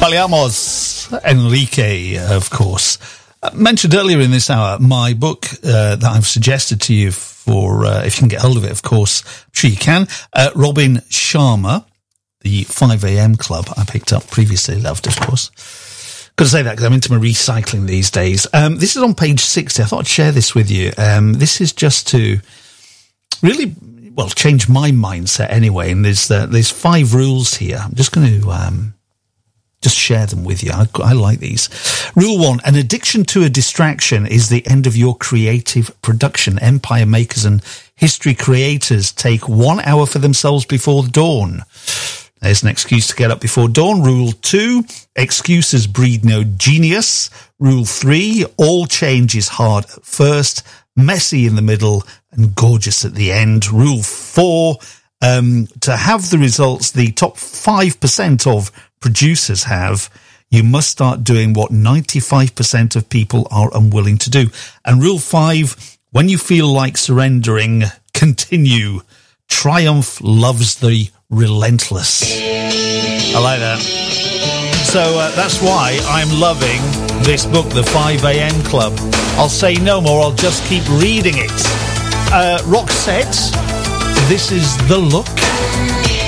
Parliamos, Enrique, of course. Mentioned earlier in this hour, my book that I've suggested to you for, if you can get hold of it, of course, I'm sure you can. Robin Sharma, the 5am Club, I picked up previously, loved, of course. Got to say that because I'm into my recycling these days. This is on page 60. I thought I'd share this with you. This is just to really, well, change my mindset anyway. And there's 5 rules here. I'm just going to just share them with you. I like these. Rule 1, an addiction to a distraction is the end of your creative production. Empire makers and history creators take 1 hour for themselves before dawn. There's an excuse to get up before dawn. Rule 2, excuses breed no genius. Rule 3, all change is hard at first, messy in the middle, and gorgeous at the end. Rule 4, to have the results the top 5% of producers have, you must start doing what 95% of people are unwilling to do. And rule 5, when you feel like surrendering, continue. Triumph loves the relentless. I like that. So that's why I'm loving this book, The 5am Club. I'll say no more, I'll just keep reading it. Roxette, this is The Look.